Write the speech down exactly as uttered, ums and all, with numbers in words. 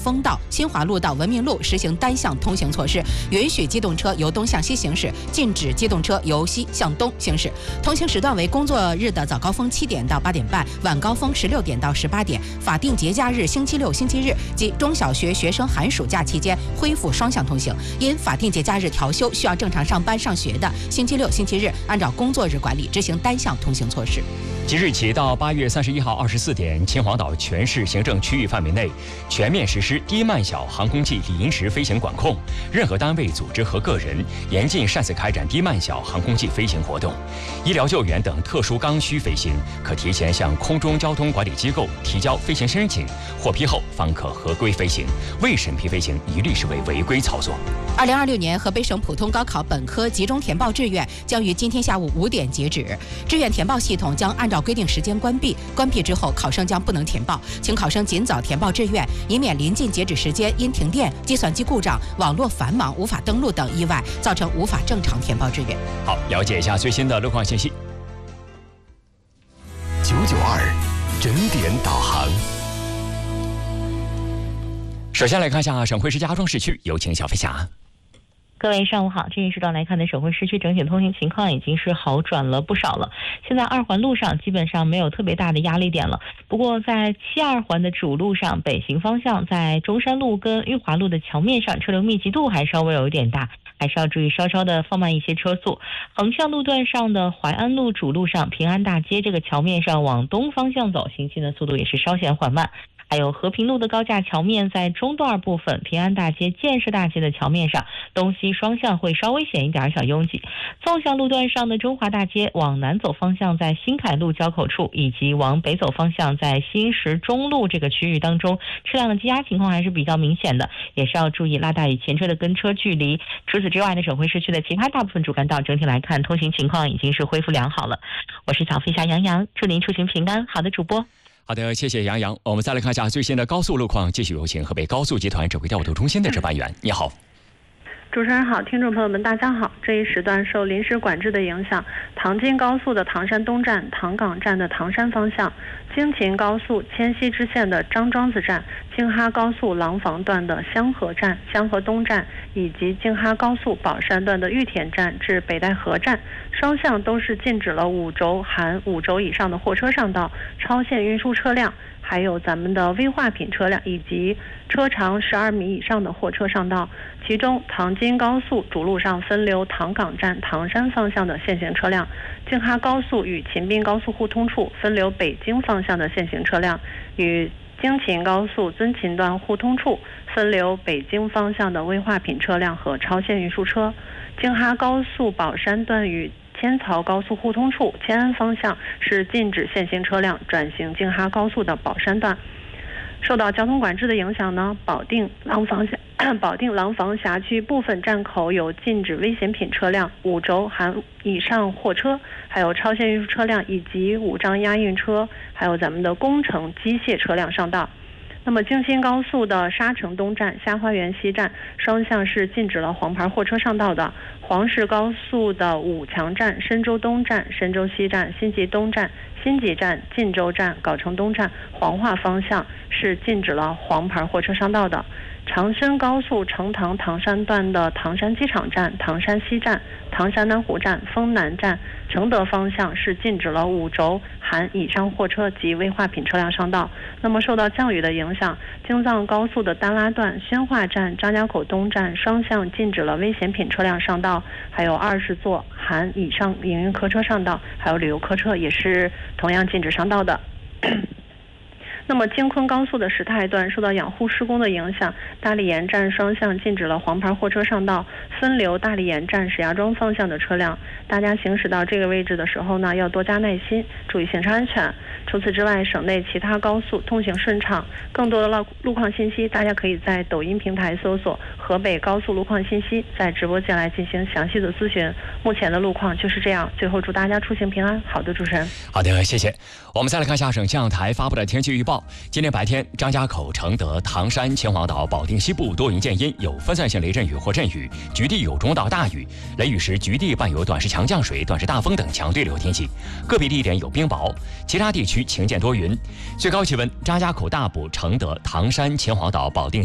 丰道、新华路到文明路实行单向通行措施，允许机动车由东向西行驶，禁止机动车由西向东行驶。通行时段为工作日的早高峰七点到八点半，晚高峰十六点到十八点。法定节假日星期六、星期日及中小学学生寒暑假期间恢复双向通行。因法定节假日调休需要正常上班上学的，星期六、星期日按照工作日管理执行单向通行措施。 即日起到八月三十一号二十四点，秦皇岛全市行政区域范围内全面实施低慢小航空器临时飞行管控。任何单位、组织和个人严禁擅自开展低慢小航空器飞行活动。医疗救援等特殊刚需飞行，可提前向空中交通管理机构提交飞行申请，获批后方可合规飞行。未审批飞行一律视为违规操作。 二零二六年河北省普通高考本科集中填报志愿将于今天下午五点截止，志愿填报系统将按照规定时间关闭，关闭之后考生将不能填报，请考生尽早填报志愿，以免临近截止时间因停电、计算机故障、网络繁忙无法登录等意外，造成无法正常填报志愿。 好，了解一下最新的路况信息。 九九二整点导航。 首先来看一下省会市家庄市区，有请小飞侠。 各位上午好，这一时段来看的省会市区整体通行情况已经是好转了不少了。现在二环路上基本上没有特别大的压力点了，不过在七二环的主路上，北行方向在中山路跟裕华路的桥面上车流密集度还稍微有一点大，还是要注意稍稍的放慢一些车速。横向路段上的淮安路主路上，平安大街这个桥面上往东方向走，行进的速度也是稍显缓慢。还有和平路的高架桥面在中段部分，平安大街、建设大街的桥面上，东西双向会稍微显一点小拥挤。纵向路段上的中华大街往南走方向在新凯路交口处，以及往北走方向在新石中路这个区域当中，车辆的积压情况还是比较明显的，也是要注意拉大与前车的跟车距离。除此之外呢，省会市区的其他大部分主干道整体来看，通行情况已经是恢复良好了。我是小飞侠杨洋，祝您出行平安。好的，主播。 好的，谢谢杨洋。我们再来看一下最新的高速路况，继续有请河北高速集团指挥调度中心的值班员。你好。 主持人好，听众朋友们大家好。这一时段受临时管制的影响，唐津高速的唐山东站、唐岗站的唐山方向，京秦高速迁西支线的张庄子站，京哈高速廊坊段的香河站、香河东站，以及京哈高速宝山段的玉田站至北戴河站，双向都是禁止了五轴含五轴以上的货车上道、超限运输车辆，还有咱们的危化品车辆以及车长十二米以上的货车上道。其中唐津高速主路上分流唐岗站、唐山方向的限行车辆，京哈高速与秦滨高速互通处分流北京方向的限行车辆，与京秦高速遵秦段互通处分流北京方向的危化品车辆和超限运输车。京哈高速宝山段与千曹高速互通处迁安方向是禁止限行车辆转行京哈高速的宝山段。受到交通管制的影响呢，保定廊坊辖保定廊坊辖区部分站口有禁止危险品车辆、五轴含以上货车，还有超限运输车辆以及五张押运车，还有咱们的工程机械车辆上道。那么京新高速的沙城东站、下花园西站双向是禁止了黄牌货车上道的。黄石高速的武强站、深州东站、深州西站、新集东站、新集站、晋州站、藁城东站黄化方向是禁止了黄牌货车上道的。长深高速成唐唐山段的唐山机场站、唐山西站、唐山南湖站、丰南站、承德方向是禁止了五轴含以上货车及危化品车辆上道。那么受到降雨的影响，京藏高速的丹拉段、宣化站、张家口东站双向禁止了危险品车辆上道，还有二十座含以上营运客车上道，还有旅游客车也是同样禁止上道的。那么京昆高速的石泰段受到养护施工的影响，大理岩站双向禁止了黄牌货车上道，分流大理岩站石家庄方向的车辆。大家行驶到这个位置的时候呢，要多加耐心，注意行车安全。除此之外，省内其他高速通行顺畅。更多的路路况信息，大家可以在抖音平台搜索河北高速路况信息，在直播间来进行详细的咨询。目前的路况就是这样。最后祝大家出行平安。好的，主持人。 好的，谢谢。我们再来看一下省气象台发布的天气预报。今天白天，张家口、承德、唐山、秦皇岛、保定西部多云见阴，有分散性雷阵雨或阵雨，局地有中到大雨，雷雨时局地伴有短时强降水、短时大风等强对流天气，个别地点有冰雹，其他地区晴间多云。最高气温，张家口、大埔、承德、唐山、秦皇岛、保定